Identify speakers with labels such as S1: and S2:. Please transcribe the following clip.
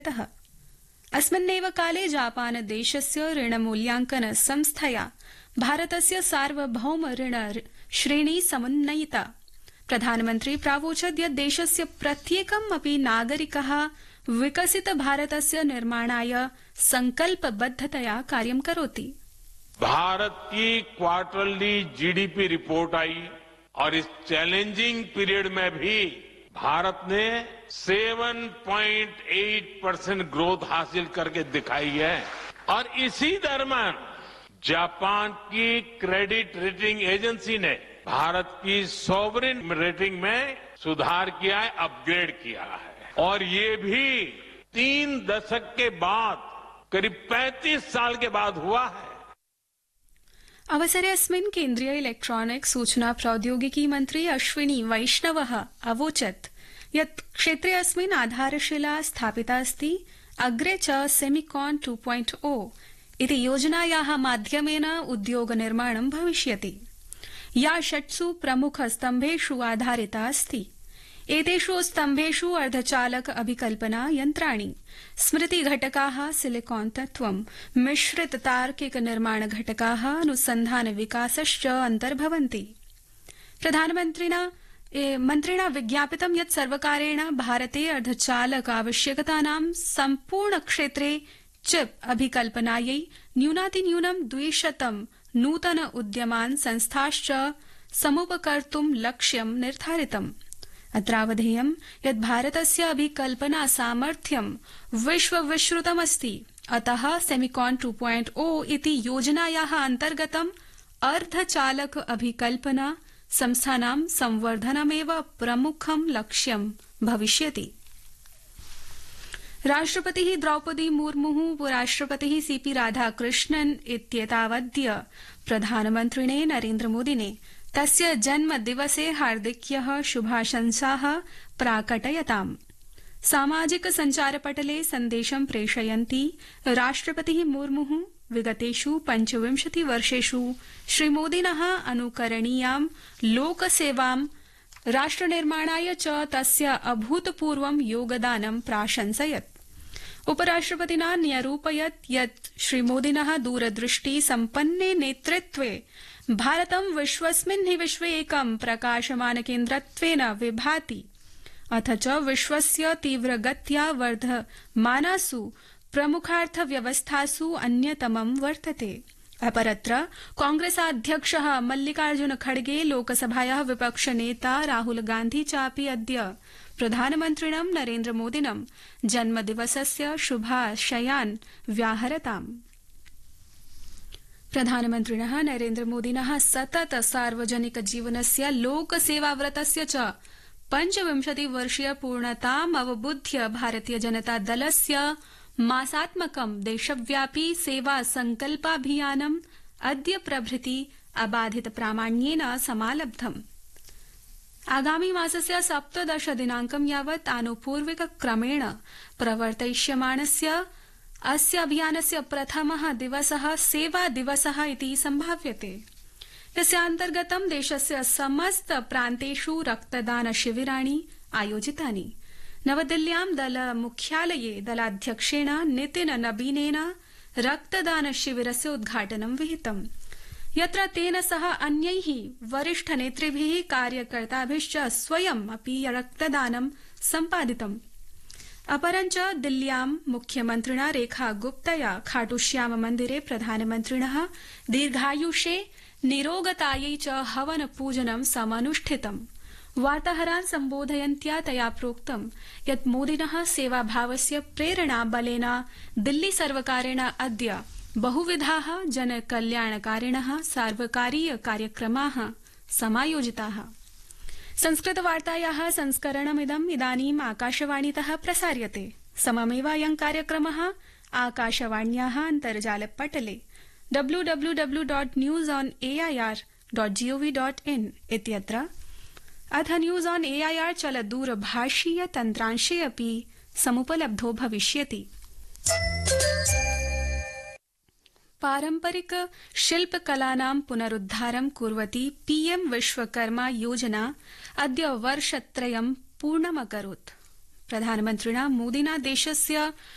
S1: अस्मिन्नेव काले जापानदेशस्य ऋणमूल्याङ्कन संस्थया भारतस्य सार्वभौम ऋण श्रेणी समुन्नयिता। प्रधानमन्त्री प्रावोचत् यत् देशस्य प्रत्येकम् अपि नागरिकः विकसित भारतस्य निर्माणाय संकल्पबद्धतया कार्यं करोति।
S2: भारत की क्वार्टरली जीडीपी रिपोर्ट आई और इस चैलेंजिंग पीरियड में भी भारत ने 7.8% ग्रोथ हासिल करके दिखाई है और इसी दरम्यान जापान की क्रेडिट रेटिंग एजेंसी ने भारत की सॉवरेन रेटिंग में सुधार किया है, अपग्रेड किया है और ये भी 3 दशक के बाद, करीब 35 साल के बाद हुआ है।
S1: अवसरेऽस्मिन् केन्द्रीय इलेक्ट्रॉनिक्स सूचना प्रौद्योगिकी मन्त्री अश्विनी वैष्णवः अवोचत् यत् क्षेत्रेऽस्मिन् आधारशिला स्थापिता अस्ति, अग्रे च सेमिकॉन 2.0 इति योजनायाः माध्यमेन उद्योगनिर्माणं भविष्यति, या 6 प्रमुखस्तम्भेषु आधारिता अस्ति। एतेषु स्तम्भेषु अर्धचालक अभिकल्पना यन्त्राणि, स्मृतिघटकाः, सिलिकॉन तत्त्वं, मिश्रित तार्किक निर्माण घटकाः, अनुसन्धान विकासश्च अन्तर्भवन्ति। मन्त्रिणा विज्ञापितं यत् सर्वकारेण भारते अर्धचालक आवश्यकतानां सम्पूर्ण क्षेत्रे चिप अभिकल्पनायै न्यूनातिन्यूनं 200 नूतन उद्यमान् संस्थाश्च समुपकर्तुं लक्ष्यं निर्धारितम्। अत्रावधेयं यत् भारतस्य अभिकल्पना सामर्थ्यं विश्वविश्रुतमस्ति, अतः सेमिकॉन 2.0 इति योजनायाः अन्तर्गतं अर्धचालक अभिकल्पना संस्थानां संवर्धनमेव प्रमुखं लक्ष्यं भविष्यति। राष्ट्रपतिः द्रौपदी मुर्मुः उपराष्ट्रपतिः सीपी राधाकृष्णन् इत्येतावद्य प्रधानमन्त्रिणे नरेन्द्रमोदिने तस्य जन्मदिवसे हार्दिक्यः शुभाशंसाः प्राकटयताम्। सामाजिक सञ्चारपटले सन्देशं प्रेषयन्ती राष्ट्रपतिः मुर्मुः विगतेषु 25 वर्षेषु श्रीमोदिनः अनुकरणीयां लोकसेवां राष्ट्रनिर्माणाय च तस्य अभूतपूर्वं योगदानं प्राशंसयत्। उपराष्ट्रपतिना न्यरूपयत् यत् श्रीमोदिनः दूरदृष्टि सम्पन्ने नेतृत्वे भारतं विश्वस्मिन् हि विश्वे एकं प्रकाशमान केन्द्रत्वेन विभाति, अथ च विश्वस्य तीव्रगत्या वर्धमानासु प्रमुखार्थव्यवस्थासु अन्यतमं वर्तते। अपरत्र कांग्रेसाध्यक्षः मल्लिकार्जुन खड़गे, लोकसभायाः विपक्षनेता राहुल गांधी चापि अद्य प्रधानमन्त्रिणं नरेन्द्रमोदिनं जन्मदिवसस्य शुभाशयान् व्याहरताम्। प्रधानमन्त्रिणः नरेन्द्रमोदिनः सतत सार्वजनिक जीवनस्य लोकसेवाव्रतस्य च 25 वर्षीय पूर्णताम् अवबुध्य भारतीय जनता दलस्य मासात्मकं देशव्यापी सेवा संकल्पाभियानम् अद्य प्रभृति अबाधित प्रामाण्येन समालब्धम्। आगामी मासस्य 17 दिनाङ्कं यावत् आनुपूर्विक क्रमेण प्रवर्तयिष्यमाणस्य अस्य अभियानस्य प्रथमः दिवसः सेवा दिवसः इति सम्भाव्यते। तस्यान्तर्गतं देशस्य समस्त प्रान्तेषु रक्तदान शिविराणि आयोजितानि। नवदिल्ल्यां दल मुख्यालये दलाध्यक्षेण नितिन नबीनेन रक्तदान शिविरस्य उद्घाटनं विहितम्, यत्र तेन सह अन्यैः वरिष्ठ नेतृभिः कार्यकर्ताभिश्च स्वयम् अपि रक्तदानं सम्पादितम्। अपरञ्च दिल्ल्यां मुख्यमन्त्रिणा रेखा गुप्तया खाटूश्याम मन्दिरे प्रधानमन्त्रिणः दीर्घायुषे निरोगतायै च हवन पूजनं समनुष्ठितम्। वार्ताहरान् सम्बोधयन्त्या तया प्रोक्तं यत् मोदिनः सेवाभावस्य प्रेरणा बलेन दिल्ली सर्वकारेण अद्य बहुविधाः जनकल्याणकारिणः सार्वकारीय कार्यक्रमाः समायोजिताः। संस्कृतवार्तायाः संस्करणमिदम् इदानीम् आकाशवाणीतः प्रसार्यते। सममेव अयं कार्यक्रमः आकाशवाण्याः अन्तर्जालपटले www.newsonair.gov.in इत्यत्र अथ न्यूज ऑन एआईआर चलदूरभाषीय तन्त्रांशे अपि समुपलब्धो भविष्यति। पारंपरिक शिल्पकलानां पुनरुद्धारं कुर्वती पीएम विश्वकर्मा योजना अद्य वर्षत्रयं पूर्णमकरोत्। प्रधानमन्त्रिणा मोदिना देशस्य